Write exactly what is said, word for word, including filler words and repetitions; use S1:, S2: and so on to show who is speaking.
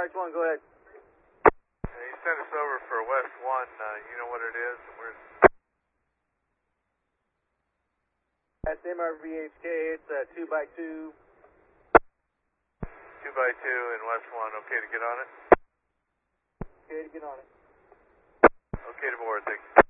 S1: Arch one, go ahead.
S2: Yeah, you sent us over for West one. Uh, you know what it is? Where's...
S1: That's M R V H K. It's a two by two.
S2: Two by two in West one. Okay to get on it?
S1: Okay to get on it.
S2: Okay to board. Thanks.